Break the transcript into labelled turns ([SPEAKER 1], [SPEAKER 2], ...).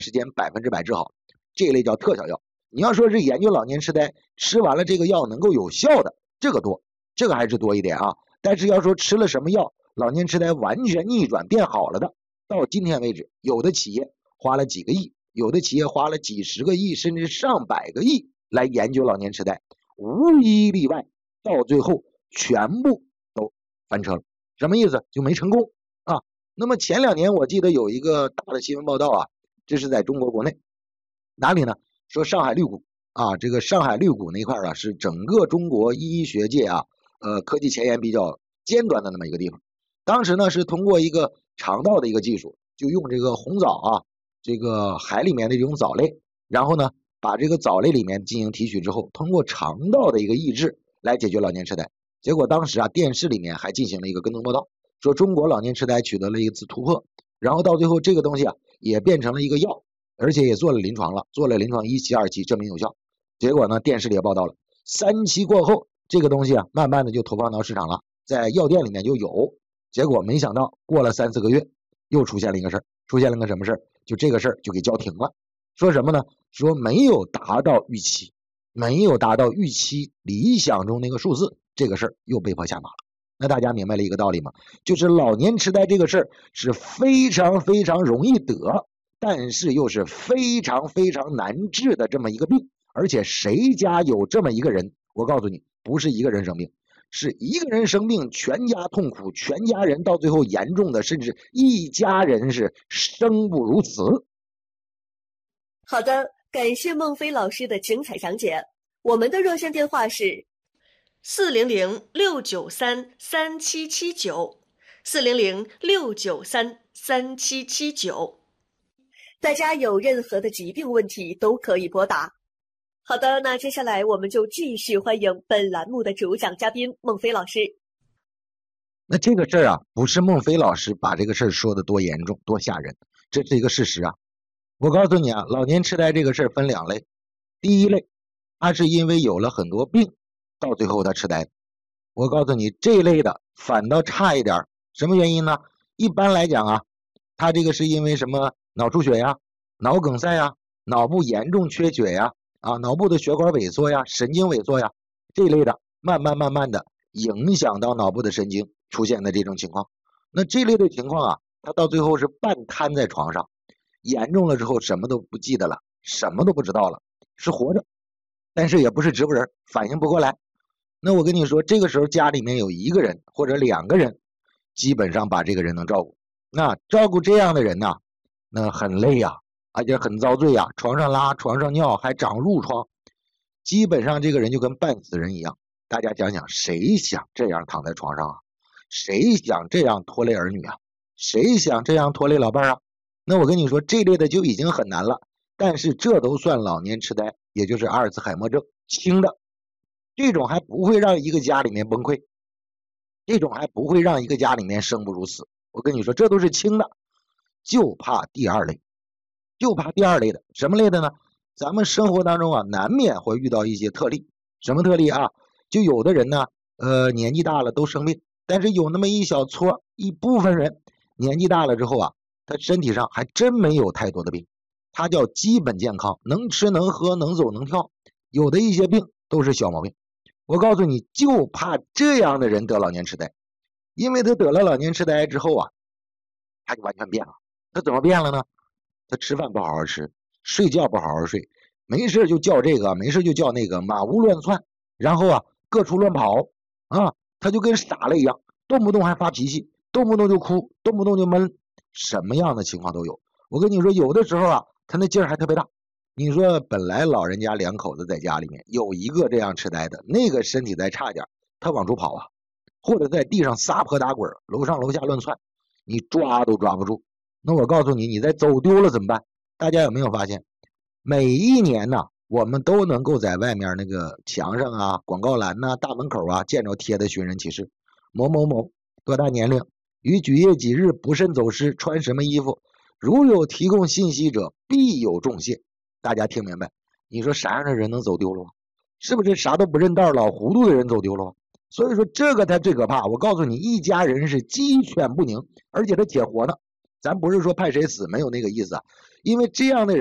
[SPEAKER 1] 时间100%治好，这一类叫特效药。你要说是研究老年痴呆，吃完了这个药能够有效的，这个多，这个还是多一点啊。但是要说吃了什么药，老年痴呆完全逆转变好了的，到今天为止，有的企业花了几个亿，有的企业花了几十个亿，甚至上百个亿来研究老年痴呆，无一例外，到最后全部都翻车了。什么意思？就没成功啊。那么前2年我记得有一个大的新闻报道啊，这是在中国国内，哪里呢？说上海绿谷啊，这个上海绿谷那块啊，是整个中国医学界啊，科技前沿比较尖端的那么一个地方。当时呢是通过一个肠道的一个技术，就用这个红藻啊，这个海里面的这种藻类，然后呢把这个藻类里面进行提取之后，通过肠道的一个抑制来解决老年痴呆。结果当时啊电视里面还进行了一个跟踪报道，说中国老年痴呆取得了一次突破，然后到最后这个东西啊也变成了一个药，而且也做了临床了，做了临床1期2期证明有效。结果呢电视里也报道了，3期过后这个东西啊慢慢的就投放到市场了，在药店里面就有。结果没想到过了3、4个月又出现了一个事儿，出现了个什么事儿？就这个事儿就给叫停了。说什么呢？说没有达到预期，没有达到预期理想中那个数字，这个事儿又被迫下马了。那大家明白了一个道理吗？就是老年痴呆这个事儿是非常非常容易得，但是又是非常非常难治的这么一个病。而且谁家有这么一个人，我告诉你，不是一个人生病，是一个人生病，全家痛苦，全家人到最后严重的，甚至一家人是生不如死。
[SPEAKER 2] 好的，感谢孟非老师的精彩讲解。我们的热线电话是400-693-3779，400-693-3779。大家有任何的疾病问题都可以拨打。好的，那接下来我们就继续欢迎本栏目的主讲嘉宾孟非老师。
[SPEAKER 1] 那这个事儿啊，不是孟非老师把这个事儿说的多严重多吓人，这是一个事实啊。我告诉你啊，老年痴呆这个事儿分2类。第一类，他是因为有了很多病，到最后他痴呆。我告诉你，这一类的反倒差一点。什么原因呢？一般来讲啊，他这个是因为什么脑出血呀、脑梗塞呀、脑部严重缺血呀、脑部的血管萎缩呀、神经萎缩呀，这一类的慢慢的影响到脑部的神经出现的这种情况。那这类的情况啊，他到最后是半瘫在床上，严重了之后什么都不记得了，什么都不知道了，是活着，但是也不是植物人，反应不过来。那我跟你说，这个时候家里面有1个人或者2个人，基本上把这个人能照顾。那照顾这样的人呢，那很累呀，而且很遭罪呀，床上拉床上尿还长褥疮，基本上这个人就跟半死人一样。大家想想，谁想这样躺在床上啊？谁想这样拖累儿女啊？谁想这样拖累老伴啊？那我跟你说，这类的就已经很难了，但是这都算老年痴呆，也就是阿尔茨海默症轻的，这种还不会让一个家里面崩溃，这种还不会让一个家里面生不如死。我跟你说，这都是轻的，就怕第2类，就怕第2类的。什么类的呢？咱们生活当中啊，难免会遇到一些特例。什么特例啊？就有的人呢，年纪大了都生病，但是有那么一小撮一部分人年纪大了之后啊，他身体上还真没有太多的病，他叫基本健康，能吃能喝能走能跳，有的一些病都是小毛病。我告诉你，就怕这样的人得老年痴呆，因为他得了老年痴呆之后啊，他就完全变了。他怎么变了呢？他吃饭不好好吃，睡觉不好好睡，没事就叫这个，没事就叫那个，马无乱窜，然后啊各处乱跑啊，他就跟傻了一样，动不动还发脾气，动不动就哭，动不动就闷，什么样的情况都有。我跟你说，有的时候啊，他那劲儿还特别大。你说本来老人家2口子在家里面有一个这样痴呆的，那个身体再差点，他往出跑啊，或者在地上撒泼打滚，楼上楼下乱窜，你抓都抓不住。那我告诉你，你再走丢了怎么办？大家有没有发现，每一年呢，我们都能够在外面那个墙上啊、广告栏呐、大门口啊见着贴的寻人启事，某某某多大年龄，于几月几日不慎走失，穿什么衣服，如有提供信息者，必有重谢。大家听明白？你说啥样的人能走丢了？是不是啥都不认道、老糊涂的人走丢了？所以说这个才最可怕。我告诉你，一家人是鸡犬不宁，而且他且活呢。咱不是说派谁死，没有那个意思啊。 因为这样的人